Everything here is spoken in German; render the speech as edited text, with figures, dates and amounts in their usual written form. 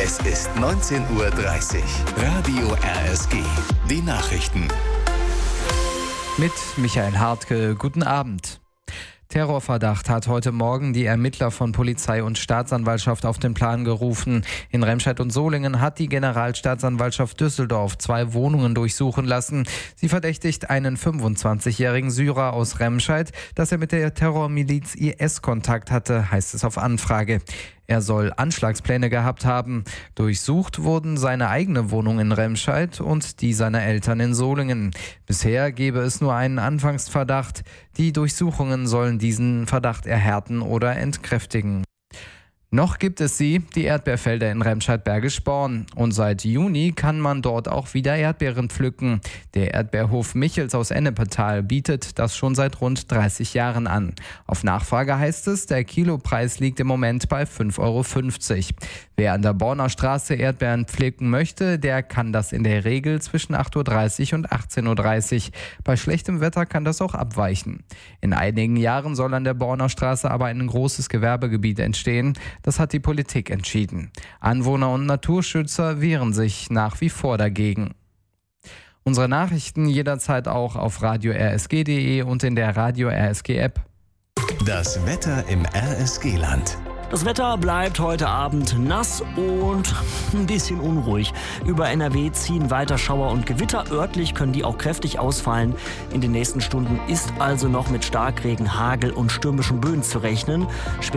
Es ist 19:30 Uhr. Radio RSG. Die Nachrichten. Mit Michael Hartke, guten Abend. Terrorverdacht hat heute Morgen die Ermittler von Polizei und Staatsanwaltschaft auf den Plan gerufen. In Remscheid und Solingen hat die Generalstaatsanwaltschaft Düsseldorf 2 Wohnungen durchsuchen lassen. Sie verdächtigt einen 25-jährigen Syrer aus Remscheid, dass er mit der Terrormiliz IS Kontakt hatte, heißt es auf Anfrage. Er soll Anschlagspläne gehabt haben. Durchsucht wurden seine eigene Wohnung in Remscheid und die seiner Eltern in Solingen. Bisher gebe es nur einen Anfangsverdacht. Die Durchsuchungen sollen diesen Verdacht erhärten oder entkräftigen. Noch gibt es sie, die Erdbeerfelder in Remscheid-Bergisch-Born. Und seit Juni kann man dort auch wieder Erdbeeren pflücken. Der Erdbeerhof Michels aus Ennepetal bietet das schon seit rund 30 Jahren an. Auf Nachfrage heißt es, der Kilopreis liegt im Moment bei 5,50 €. Wer an der Borner Straße Erdbeeren pflücken möchte, der kann das in der Regel zwischen 8:30 und 18:30 Uhr. Bei schlechtem Wetter kann das auch abweichen. In einigen Jahren soll an der Borner Straße aber ein großes Gewerbegebiet entstehen. Das hat die Politik entschieden. Anwohner und Naturschützer wehren sich nach wie vor dagegen. Unsere Nachrichten jederzeit auch auf radio-rsg.de und in der Radio RSG App. Das Wetter im RSG-Land. Das Wetter bleibt heute Abend nass und ein bisschen unruhig. Über NRW ziehen weiter Schauer und Gewitter. Örtlich können die auch kräftig ausfallen. In den nächsten Stunden ist also noch mit Starkregen, Hagel und stürmischen Böen zu rechnen.